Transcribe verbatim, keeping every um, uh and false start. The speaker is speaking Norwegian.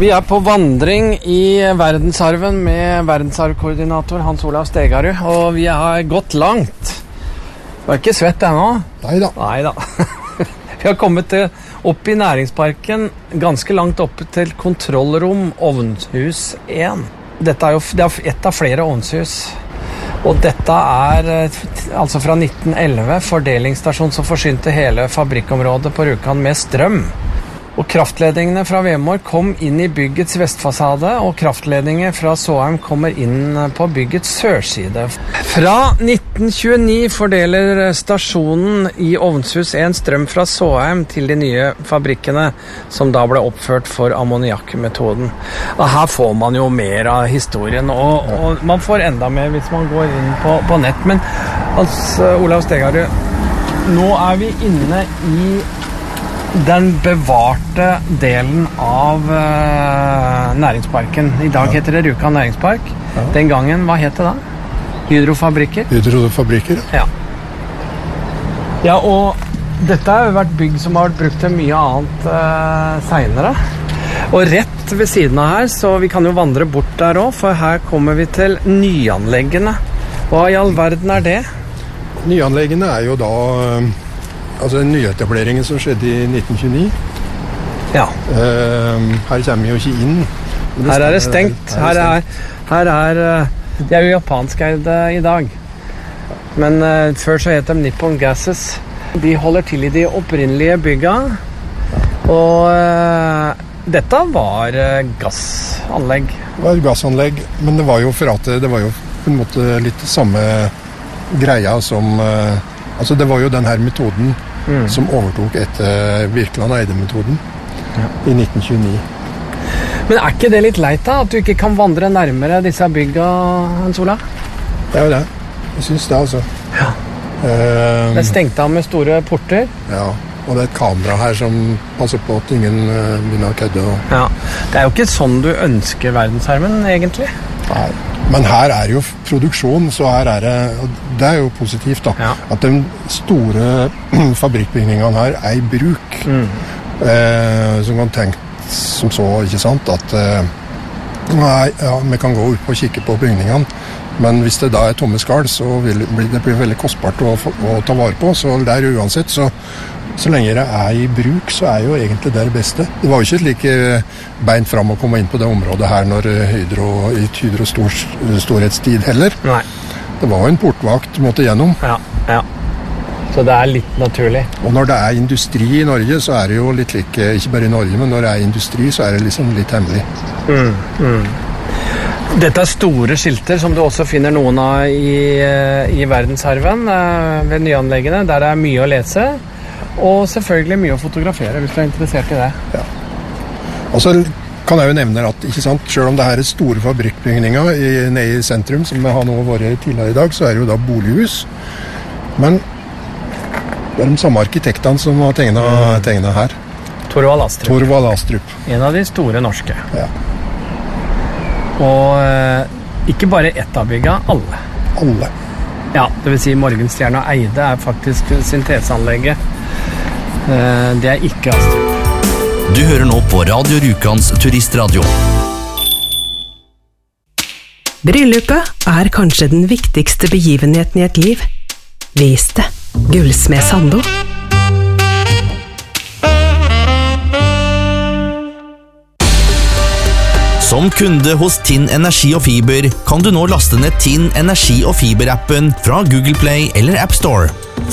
Vi er på vandring i verdensarven med verdensarvkoordinator Hans Olav Stegarud, og vi har gått langt. Du er ikke svett ennå? Neida. Neida. Vi har kommet til, opp i næringsparken, ganske langt opp til kontrollrom Ovnhus én. Dette er jo det er et av flere ovnshus. Og dette er altså fra nitten elleve fordelingsstasjon som forsynte hele fabrikkområdet på Rjukan med strøm. Og kraftledningene fra Vemor kom inn i byggets vestfasade, og kraftledninger fra Såheim kommer inn på byggets sørside. Fra nitten tjueni fordeler stasjonen i Ovnshus én strøm fra Såheim til de nye fabrikkene, som da ble oppført for ammoniakkmetoden. Og her får man jo mer av historien, og, og man får enda mer hvis man går inn på, på nett. Men altså, Olav Stegarud, nå er vi inne i den bevarte delen av uh, næringsparken. I dag ja. Heter det Rjukan næringspark. Ja. Den gangen, hva het det da? Hydrofabrikker? Hydrofabrikker. Ja. Ja, og dette har jo vært bygg som har vært brukt til mye annet uh, senere. Og rett ved siden av her, så vi kan jo vandre bort der også, for her kommer vi til nyanleggene. Hva i all verden er det? Nyanleggene er jo da... Altså nyetableringen som skjedde i nitten tjueni. Ja. Uh, her kommer vi jo ikke inn. Her er det stengt. Her er, her er det er jo japanskeid i dag. Men uh, før så het de Nippon Gases. De holder til i de opprinnelige bygga. Og uh, dette var uh, gassanlegg. Det var gassanlegg, men det var jo for at det var jo på en måte litt samme greia som... Uh, altså det var jo den her metoden Mm. som overtok etter Birkeland Eide-metoden ja. i nitten tjueni. Men er ikke det litt leit da, at du ikke kan vandre nærmere disse bygga, Hans Olav? Det er jo det. Jeg synes det, altså. Ja. Uh, det er stengt av med store porter. Ja, og det er et kamera her som passer på at ingen uh, begynner å kødde. Og... Ja. Det er jo ikke sånn du ønsker verdensarven, egentlig. Nei. Men her er jo produksjon, så her er det, det er jo positivt da, ja. At de store fabrikkbygningene her er i bruk. Mm. Eh, som kan tenke som så, ikke sant, at eh, nei, ja, vi kan gå ut og kikke på bygningene, men hvis det da er tomme skall, så vil det bli veldig kostbart å, å ta vare på, så der uansett, så Så lenge det er i bruk, så er jo egentlig det det beste. Det var jo ikke like beint fram å komme inn på det området her når Hydro, i Hydro stor, storhetstid heller. Nei. Det var jo en portvakt du måtte gjennom. Ja, ja. Så det er litt naturlig. Og når det er industri i Norge, så er det jo litt like, ikke bare i Norge, men når det er industri, så er det liksom litt hemmelig. Mm, mm. Dette er store skilter som du også finner noen av i, i verdensarven ved nyanleggene, der det er mye å lese. Og selvfølgelig mye å fotografere hvis du er interessert i det. Ja. Og så kan jeg jo nevne at, ikke sant, selv om det her er store fabrikkbygninger i, nede i sentrum, som vi har nå vært tidligere i dag, så er det jo da bolighus. Men det er de samme arkitektene som har tegnet, mm. tegnet her. Torvald Astrup. Torvald Astrup. En av de store norske. Ja. Og eh, ikke bare ett av bygga, alle. Alle. Ja, det vil si Morgenstjerne og Eide er faktisk synteseanlegget. Det er ikke Astrup. Du hører nå på Radio Rjukans turistradio. Bryllupet er kanskje den viktigste begivenheten i et liv. Vis det. Gullsmed Sando. Som kunde hos Tinn Energi og Fiber kan du nå laste ned Tinn Energi og Fiber-appen fra Google Play eller App Store.